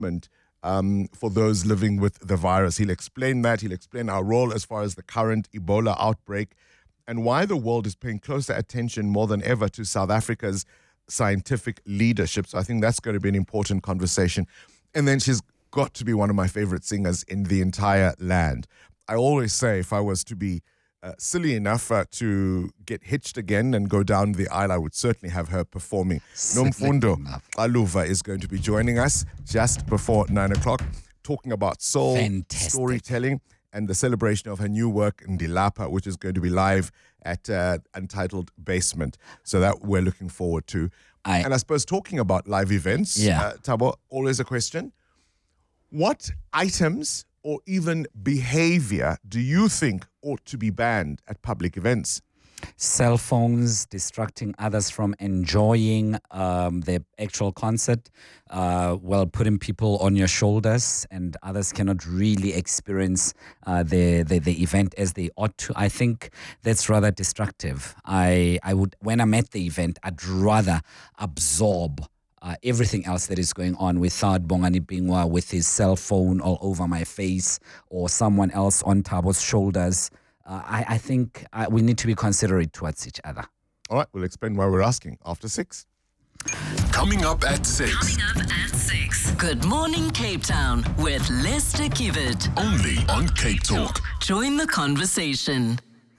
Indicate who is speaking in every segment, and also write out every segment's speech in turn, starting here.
Speaker 1: for those living with the virus. He'll explain that. He'll explain our role as far as the current Ebola outbreak and why the world is paying closer attention more than ever to South Africa's scientific leadership. So I think that's going to be an important conversation. And then she's got to be one of my favorite singers in the entire land. I always say if I was to be silly enough to get hitched again and go down the aisle, I would certainly have her performing. Nomfundo Aluva is going to be joining us just before 9 o'clock, talking about soul, storytelling, and the celebration of her new work, Ndilapa, which is going to be live at Untitled Basement. So that we're looking forward to. And I suppose talking about live events, Thabo, always a question. What items or even behavior do you think ought to be banned at public events?
Speaker 2: Cell phones, distracting others from enjoying the actual concert, putting people on your shoulders and others cannot really experience the event as they ought to. I think that's rather destructive. I would, when I'm at the event, I'd rather absorb everything else that is going on without Bongani Bingwa with his cell phone all over my face or someone else on Tabo's shoulders. I think we need to be considerate towards each other.
Speaker 1: All right, we'll explain why we're asking after 6.
Speaker 3: Coming up at 6.
Speaker 4: Good morning, Cape Town with Lester Kivet.
Speaker 3: Only on Cape Talk.
Speaker 4: Join the conversation.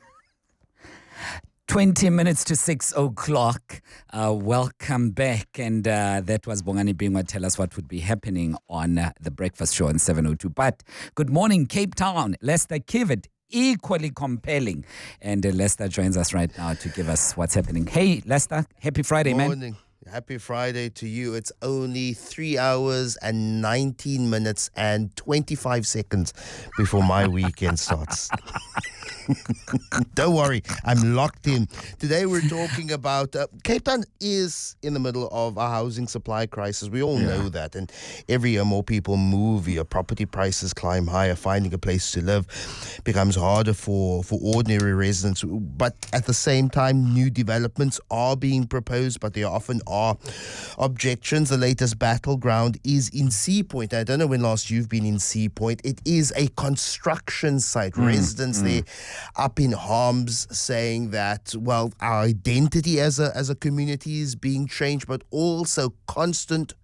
Speaker 2: 20 minutes to 6 o'clock. Welcome back. And that was Bongani Bingwa tell us what would be happening on the breakfast show on 702. But good morning, Cape Town. Lester Kivet, equally compelling. And Lester joins us right now to give us what's happening. Hey, Lester, happy Friday, man.
Speaker 5: Morning. Happy Friday to you. It's only 3 hours and 19 minutes and 25 seconds before my weekend starts. Don't worry, I'm locked in. Today we're talking about Cape Town is in the middle of a housing supply crisis. We all know that. And every year more people move, your property prices climb higher, finding a place to live becomes harder for ordinary residents. But at the same time, new developments are being proposed, but there often are objections. The latest battleground is in Sea Point. I don't know when last you've been in Sea Point. It is a construction site. Residents there up in arms saying that, well, our identity as a community is being changed, but also constant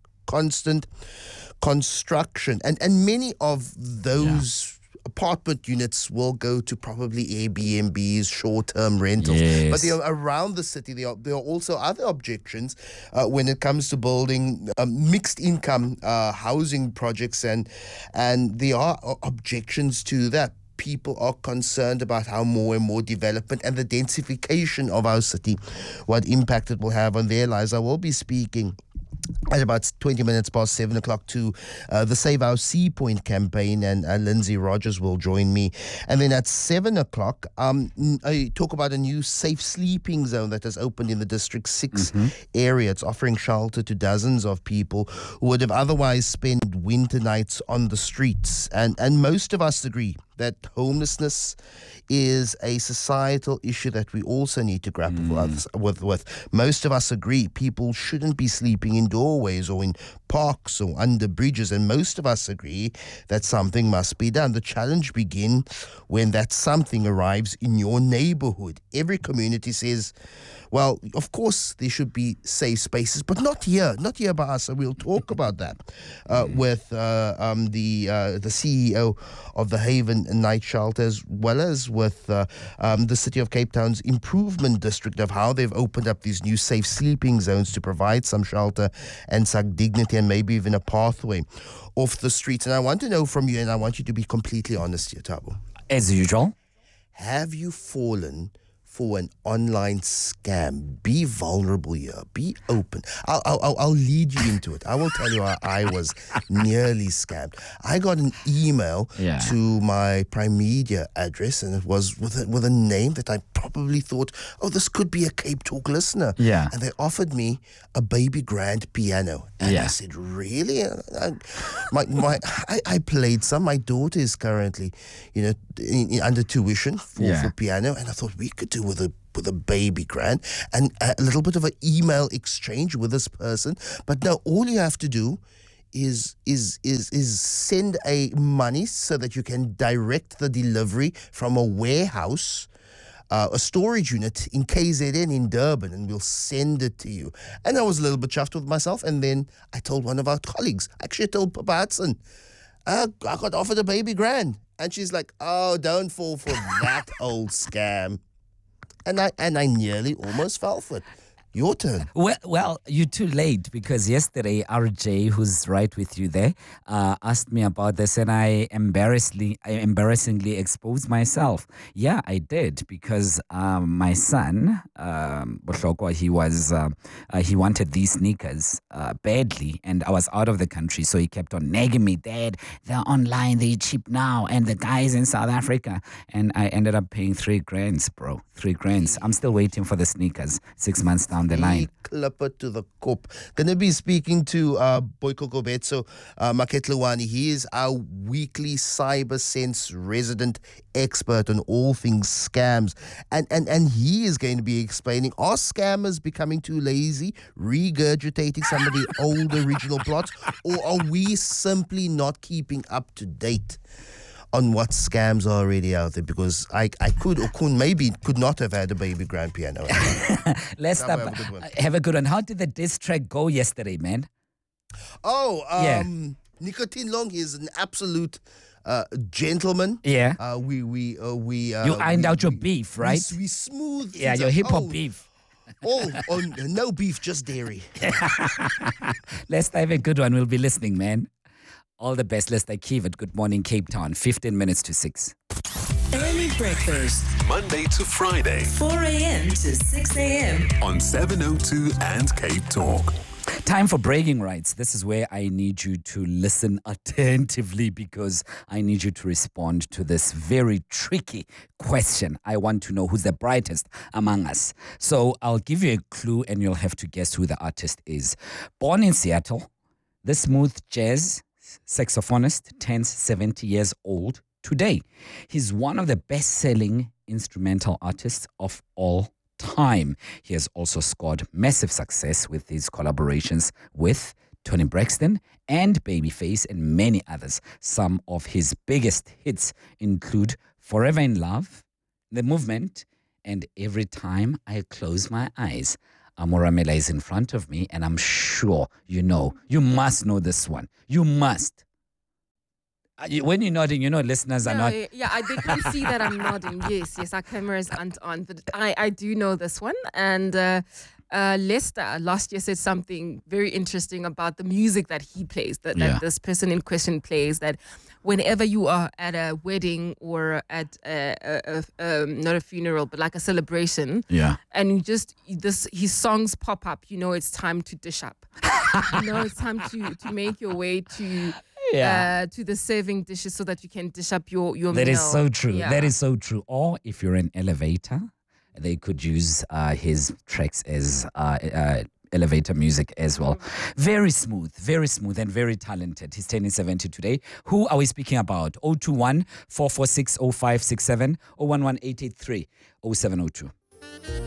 Speaker 5: construction. And many of those apartment units will go to probably Airbnbs, short-term rentals.
Speaker 2: Yes.
Speaker 5: But they are around the city. There are also other objections when it comes to building mixed income housing projects, and there are objections to that. People are concerned about how more and more development and the densification of our city, what impact it will have on their lives. I will be speaking at about 20 minutes past 7 o'clock to the Save Our Sea Point campaign, and Lindsay Rogers will join me. And then at 7 o'clock, I talk about a new safe sleeping zone that has opened in the District 6 area. It's offering shelter to dozens of people who would have otherwise spent winter nights on the streets. And most of us agree that homelessness is a societal issue that we also need to grapple with. Most of us agree people shouldn't be sleeping in doorways or in parks or under bridges, and most of us agree that something must be done. The challenge begins when that something arrives in your neighborhood. Every community says, well, of course there should be safe spaces, but not here by us. So we'll talk about that with the CEO of the Haven Night Shelter, as well as with the City of Cape Town's Improvement District, of how they've opened up these new safe sleeping zones to provide some shelter and some dignity and maybe even a pathway off the streets. And I want to know from you, and I want you to be completely honest here, Thabo.
Speaker 2: As usual.
Speaker 5: Have you fallen for an online scam? Be vulnerable here. Be open. I'll lead you into it. I will tell you how I was nearly scammed. I got an email to my Prime Media address, and it was with a name that I probably thought, oh, this could be a Cape Talk listener.
Speaker 2: Yeah.
Speaker 5: And they offered me a baby grand piano. And I said, really? I played some. My daughter is currently, under tuition for piano, and I thought we could do with a baby grand and a little bit of an email exchange with this person. But now all you have to do is send a money so that you can direct the delivery from a warehouse, a storage unit in KZN in Durban, and we'll send it to you. And I was a little bit chuffed with myself. And then I told one of our colleagues, actually I told Papa Hudson, I got offered a baby grand. And she's like, oh, don't fall for that old scam. And I nearly almost fell for it. Your turn.
Speaker 2: Well, you're too late, because yesterday RJ, who's right with you there, asked me about this, and I embarrassingly exposed myself. Yeah, I did, because my son, Bohlokwa, he wanted these sneakers badly, and I was out of the country, so he kept on nagging me, Dad, they're online, they're cheap now, and the guy's in South Africa, and I ended up paying $3,000, bro. $3,000. I'm still waiting for the sneakers 6 months down the line.
Speaker 5: Clipper to the cop. Gonna be speaking to Boyko Kobetso Maketluwani. He is our weekly Cyber Sense resident expert on all things scams. And he is going to be explaining, are scammers becoming too lazy, regurgitating some of the old original plots, or are we simply not keeping up to date on what scams are already out there? Because I could not have had a baby grand piano.
Speaker 2: Let's stop. Have a good one. How did the diss track go yesterday, man?
Speaker 5: Nicotine Long is an absolute gentleman.
Speaker 2: Yeah.
Speaker 5: You
Speaker 2: ironed out your beef, right?
Speaker 5: We smooth.
Speaker 2: Yeah, your hip hop beef.
Speaker 5: No beef, just dairy.
Speaker 2: Let's have a good one. We'll be listening, man. All the best. Let's keep it. Good morning, Cape Town. 15 minutes to 6.
Speaker 4: Early breakfast,
Speaker 3: Monday to Friday
Speaker 4: 4 a.m. to 6 a.m.
Speaker 3: on 702 and Cape Talk.
Speaker 2: Time for bragging rights. This is where I need you to listen attentively, because I need you to respond to this very tricky question. I want to know who's the brightest among us. So I'll give you a clue and you'll have to guess who the artist is. Born in Seattle, the smooth jazz saxophonist turns 70 years old today. He's one of the best-selling instrumental artists of all time. He has also scored massive success with his collaborations with Toni Braxton and Babyface and many others. Some of his biggest hits include Forever in Love, The Movement, and Every Time I Close My Eyes. Amora Mela is in front of me, and I'm sure you must know this one. You must. When you're nodding, listeners are not.
Speaker 6: Yeah, they can't see that I'm nodding. Yes, our cameras aren't on, but I do know this one. And Lester last year said something very interesting about the music that he plays, that this person in question plays, that whenever you are at a wedding or at not a funeral, but like a celebration, and his songs pop up, it's time to dish up. It's time to make your way to the serving dishes so that you can dish up your meal.
Speaker 2: That is so true. Yeah. That is so true. Or if you're an elevator, they could use his tracks as elevator music as well. Very smooth and very talented. He's turning 70 today. Who are we speaking about? 021 446 0567 011 883 0702.